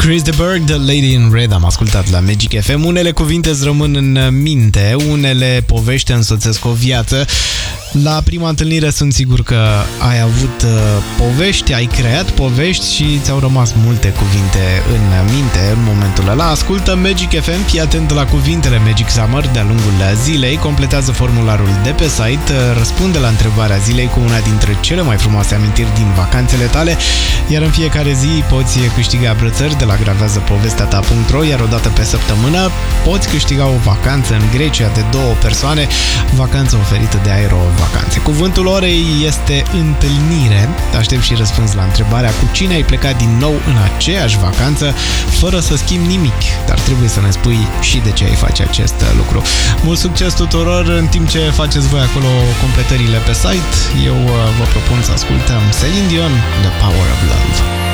Chris de Burgh, The Lady in Red, am ascultat la Magic FM. Unele cuvinte îți rămân în minte, unele povești însoțesc o viață. La prima întâlnire sunt sigur că ai avut povești, ai creat povești și ți-au rămas multe cuvinte în minte în momentul ăla. Ascultă Magic FM, fii atent la cuvintele Magic Summer de-a lungul zilei, completează formularul de pe site, răspunde la întrebarea zilei cu una dintre cele mai frumoase amintiri din vacanțele tale, iar în fiecare zi poți câștiga brățări de la graveazăpovestea.ro, iar o dată pe săptămână poți câștiga o vacanță în Grecia de 2 persoane, vacanță oferită de Aero Vacanțe. Cuvântul orei este întâlnire. Aștept și răspuns la întrebarea cu cine ai plecat din nou în aceeași vacanță fără să schimbi nimic, dar trebuie să ne spui și de ce ai face acest lucru. Mult succes tuturor în timp ce faceți voi acolo completările pe site. Eu vă propun să ascultăm Celine Dion, The Power of Love.